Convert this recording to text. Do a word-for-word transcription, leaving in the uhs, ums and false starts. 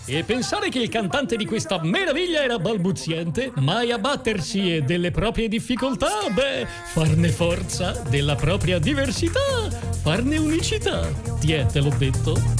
E pensare che il cantante di questa meraviglia era balbuziente, mai abbattersi delle proprie difficoltà, beh, farne forza, della propria diversità, farne unicità. Ti è, te l'ho detto.